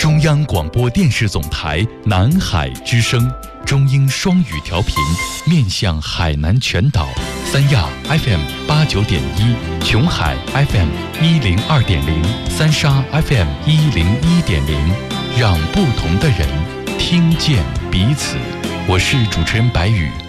中央广播电视总台南海之声，中英双语调频，面向海南全岛。三亚 FM 89.1，琼海 FM 102.0，三沙 FM 101.0，让不同的人听见彼此。我是主持人白宇。